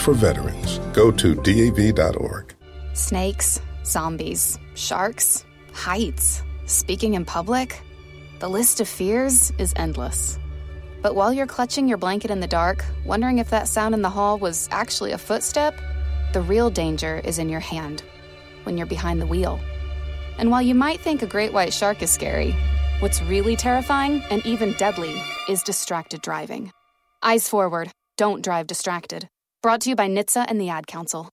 for veterans. Go to DAV.org. Snakes, zombies, sharks, heights, speaking in public. The list of fears is endless. But while you're clutching your blanket in the dark, wondering if that sound in the hall was actually a footstep, the real danger is in your hand, when you're behind the wheel. And while you might think a great white shark is scary, what's really terrifying and even deadly is distracted driving. Eyes forward. Don't drive distracted. Brought to you by NHTSA and the Ad Council.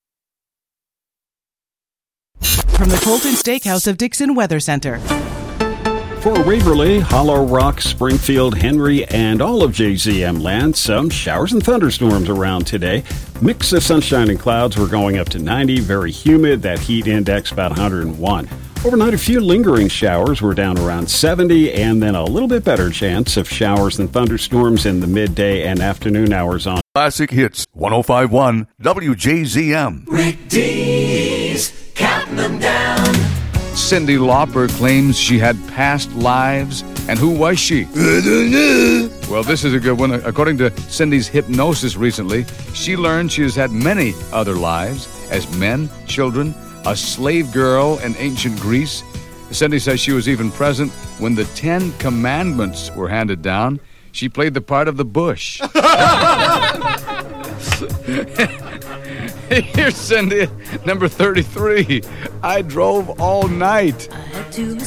From the Colton Steakhouse of Dixon Weather Center. For Waverly, Hollow Rock, Springfield, Henry, and all of JZM land, some showers and thunderstorms around today. Mix of sunshine and clouds. We're going up to 90. Very humid. That heat index about 101. Overnight, a few lingering showers. We're down around 70, and then a little bit better chance of showers and thunderstorms in the midday and afternoon hours on Classic Hits 105.1 WJZM. Rick Dees, counting them down. Cyndi Lauper claims she had past lives. And who was she? I don't know. Well, this is a good one. According to Cindy's hypnosis recently, she learned she has had many other lives as men, children, a slave girl in ancient Greece. Cindy says she was even present when the 10 Commandments were handed down. She played the part of the bush. Here's Cindy, number 33. I drove all night. I had to